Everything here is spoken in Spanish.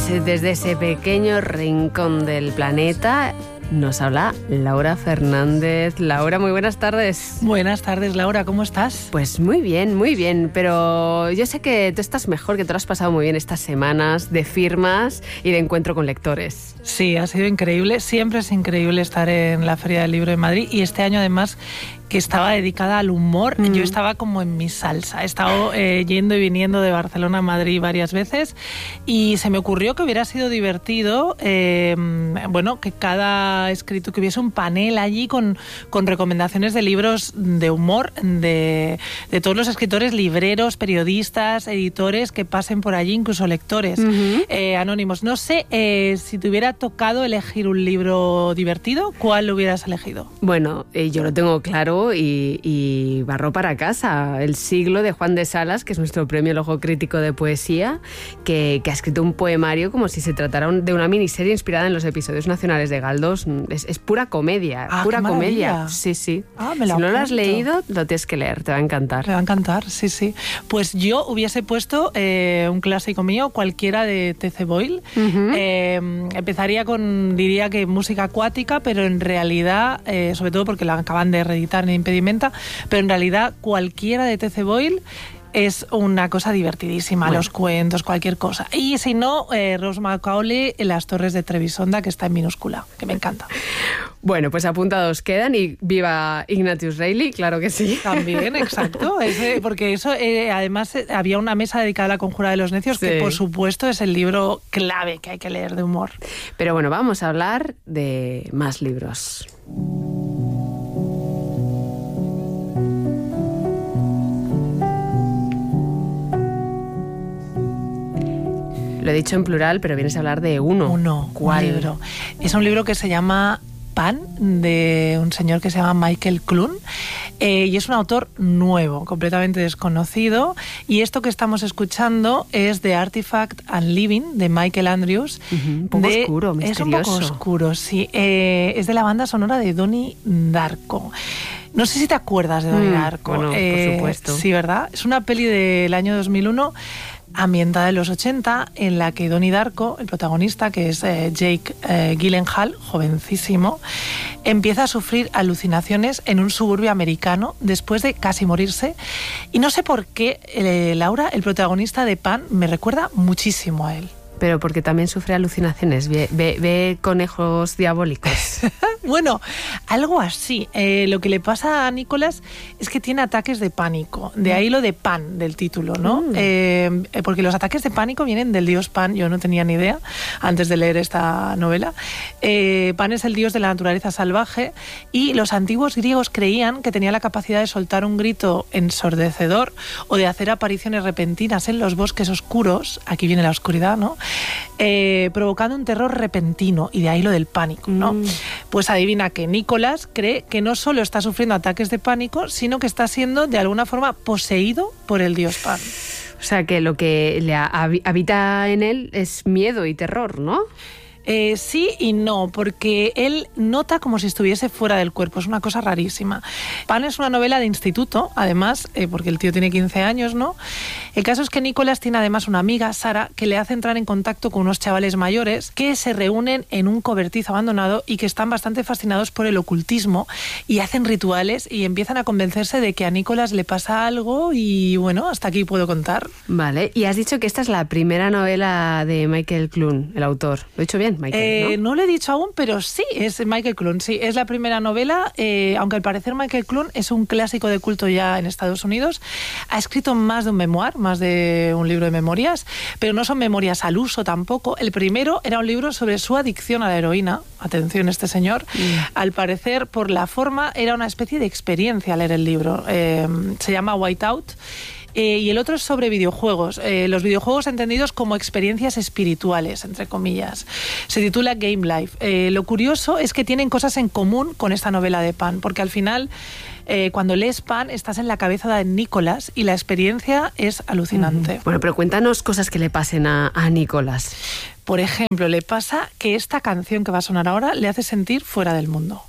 desde ese pequeño rincón del planeta nos habla Laura Fernández. Laura, muy buenas tardes. Buenas tardes, Laura, ¿cómo estás? Pues muy bien, pero yo sé que tú estás mejor, que te lo has pasado muy bien estas semanas de firmas y de encuentro con lectores. Sí, ha sido increíble, siempre es increíble estar en la Feria del Libro de Madrid y este año además que estaba dedicada al humor, yo estaba como en mi salsa. He estado yendo y viniendo de Barcelona a Madrid varias veces y se me ocurrió que hubiera sido divertido, que cada escrito, que hubiese un panel allí con recomendaciones de libros de humor de todos los escritores, libreros, periodistas, editores que pasen por allí, incluso lectores anónimos. No sé, si te hubiera tocado elegir un libro divertido, ¿cuál lo hubieras elegido? Bueno, yo lo tengo claro y barro para casa. El siglo de Juan de Salas, que es nuestro premio al Ojo Crítico de poesía, que ha escrito un poemario como si se tratara de una miniserie inspirada en los episodios nacionales de Galdós. Es pura comedia, pura comedia. Sí. Si no lo has leído, lo tienes que leer, te va a encantar. Me va a encantar, sí. Pues yo hubiese puesto un clásico mío, cualquiera de T.C. Boyle. Empezaría con, diría que música acuática, pero en realidad, sobre todo porque la acaban de reeditar en Impedimenta, pero en realidad cualquiera de T.C. Boyle es una cosa divertidísima, los cuentos, cualquier cosa. Y si no, Rose Macaulay en Las Torres de Trebisonda, que está en minúscula, que me encanta. Bueno, pues apuntados quedan y viva Ignatius Reilly, claro que sí. También, exacto. Porque eso, además, había una mesa dedicada a La Conjura de los Necios, que por supuesto es el libro clave que hay que leer de humor. Pero bueno, vamos a hablar de más libros. Lo he dicho en plural, pero vienes a hablar de uno. ¿Cuál? Un libro. Es un libro que se llama Pan, de un señor que se llama Michael Clune, y es un autor nuevo, completamente desconocido, y esto que estamos escuchando es The Artifact and Living, de Michael Andrews. Un poco oscuro, misterioso. Es un poco oscuro, sí. Es de la banda sonora de Donnie Darko. No sé si te acuerdas de Donnie Darko. Bueno, por supuesto. Sí, ¿verdad? Es una peli del año 2001, ambientada en los 80, en la que Donnie Darko, el protagonista, que es Jake Gyllenhaal, jovencísimo, empieza a sufrir alucinaciones en un suburbio americano después de casi morirse. Y no sé por qué, Laura, el protagonista de Pan, me recuerda muchísimo a él. Pero porque también sufre alucinaciones, ve conejos diabólicos. Bueno, algo así. Lo que le pasa a Nicholas es que tiene ataques de pánico. De ahí lo de Pan, del título, ¿no? Porque los ataques de pánico vienen del dios Pan. Yo no tenía ni idea antes de leer esta novela. Pan es el dios de la naturaleza salvaje y los antiguos griegos creían que tenía la capacidad de soltar un grito ensordecedor o de hacer apariciones repentinas en los bosques oscuros. Aquí viene la oscuridad, ¿no? Provocando un terror repentino, y de ahí lo del pánico, ¿no? Pues adivina que Nicholas cree que no solo está sufriendo ataques de pánico, sino que está siendo de alguna forma poseído por el dios Pan. O sea, que lo que le habita en él es miedo y terror, ¿no? Sí y no, porque él nota como si estuviese fuera del cuerpo. Es una cosa rarísima. Pan es una novela de instituto, además, porque el tío tiene 15 años, ¿no? El caso es que Nicholas tiene además una amiga, Sara, que le hace entrar en contacto con unos chavales mayores que se reúnen en un cobertizo abandonado y que están bastante fascinados por el ocultismo y hacen rituales y empiezan a convencerse de que a Nicholas le pasa algo y, bueno, hasta aquí puedo contar. Vale, y has dicho que esta es la primera novela de Michael Clune, el autor. ¿Lo he dicho bien? Michael, ¿no? No lo he dicho aún, pero sí, es Michael Clune, sí, es la primera novela, aunque al parecer Michael Clune es un clásico de culto ya en Estados Unidos. Ha escrito más de un memoir, más de un libro de memorias, pero no son memorias al uso tampoco. El primero era un libro sobre su adicción a la heroína. Atención, este señor. Al parecer, por la forma, era una especie de experiencia leer el libro. Se llama Whiteout. Y el otro es sobre videojuegos, los videojuegos entendidos como experiencias espirituales, entre comillas. Se titula Game Life. Lo curioso es que tienen cosas en común con esta novela de Pan, porque al final, cuando lees Pan, estás en la cabeza de Nicholas y la experiencia es alucinante. Bueno, pero cuéntanos cosas que le pasen a Nicholas. Por ejemplo, le pasa que esta canción que va a sonar ahora le hace sentir fuera del mundo.